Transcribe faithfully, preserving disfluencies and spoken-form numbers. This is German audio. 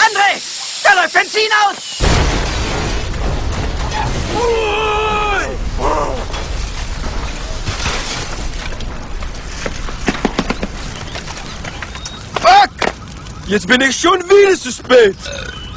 André! Da läuft Benzin aus! Fuck! Jetzt bin ich schon wieder zu spät.